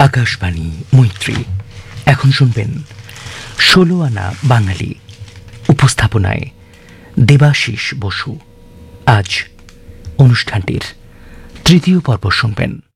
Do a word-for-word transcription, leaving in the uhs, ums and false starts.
আকাশবাণী মৈত্রী। এখন শুনবেন ষোলো আনা বাঙালি, উপস্থাপনায় দেবাশিস বসু। আজ অনুষ্ঠানটির তৃতীয় পর্ব শুনবেন।